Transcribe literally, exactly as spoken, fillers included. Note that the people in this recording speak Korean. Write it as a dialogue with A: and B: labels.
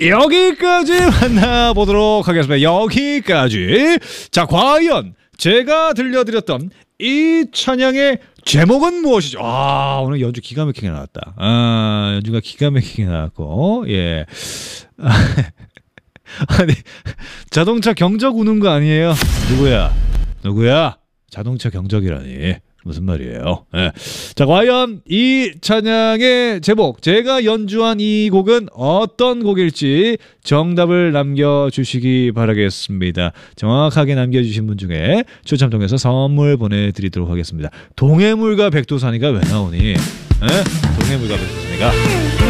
A: 여기까지 만나보도록 하겠습니다. 여기까지. 자, 과연 제가 들려드렸던 이 찬양의 제목은 무엇이죠? 아, 오늘 연주 기가 막히게 나왔다. 아, 연주가 기가 막히게 나왔고, 예. 아니, 자동차 경적 우는 거 아니에요? 누구야? 누구야? 자동차 경적이라니. 무슨 말이에요? 네. 자, 과연 이 찬양의 제목, 제가 연주한 이 곡은 어떤 곡일지 정답을 남겨주시기 바라겠습니다. 정확하게 남겨주신 분 중에 추첨 통해서 선물 보내드리도록 하겠습니다. 동해물과 백두산이가 왜 나오니? 네? 동해물과 백두산이가